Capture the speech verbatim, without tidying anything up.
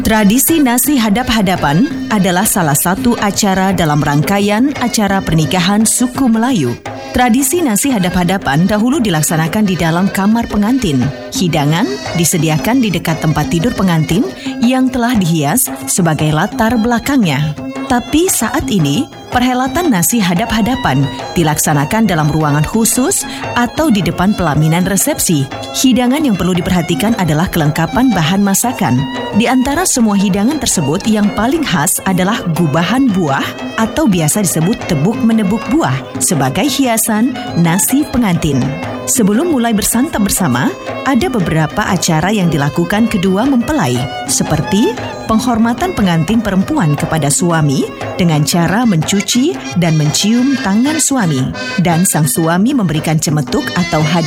Tradisi nasi hadap-hadapan adalah salah satu acara dalam rangkaian acara pernikahan suku Melayu. Tradisi nasi hadap-hadapan dahulu dilaksanakan di dalam kamar pengantin. Hidangan disediakan di dekat tempat tidur pengantin yang telah dihias sebagai latar belakangnya. Tapi saat ini, perhelatan nasi hadap-hadapan dilaksanakan dalam ruangan khusus atau di depan pelaminan resepsi. Hidangan yang perlu diperhatikan adalah kelengkapan bahan masakan. Di antara semua hidangan tersebut, yang paling khas adalah gubahan buah atau biasa disebut tebuk menebuk buah sebagai hiasan nasi pengantin. Sebelum mulai bersantap bersama, ada beberapa acara yang dilakukan kedua mempelai, seperti penghormatan pengantin perempuan kepada suami dengan cara mencuci dan mencium tangan suami, dan sang suami memberikan cemetuk atau hadiah